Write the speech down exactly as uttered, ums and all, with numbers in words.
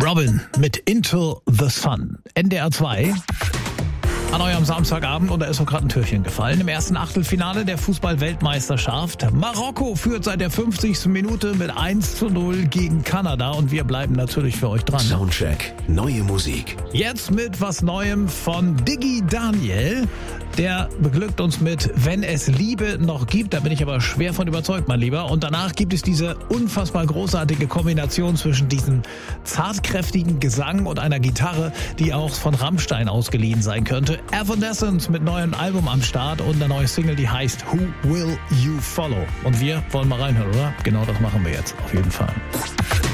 Robin mit Into the Sun. N D R zwei. An eurem Samstagabend, und da ist auch gerade ein Türchen gefallen. Im ersten Achtelfinale der Fußball-Weltmeisterschaft. Marokko führt seit der fünfzigsten Minute mit eins zu null gegen Kanada und wir bleiben natürlich für euch dran. Soundcheck, neue Musik. Jetzt mit was Neuem von Diggi Daniel. Der beglückt uns mit Wenn es Liebe noch gibt. Da bin ich aber schwer von überzeugt, mein Lieber. Und danach gibt es diese unfassbar großartige Kombination zwischen diesem zartkräftigen Gesang und einer Gitarre, die auch von Rammstein ausgeliehen sein könnte. Evanescence mit neuem Album am Start und eine neue Single, die heißt Who Will You Follow? Und wir wollen mal reinhören, oder? Genau das machen wir jetzt, auf jeden Fall.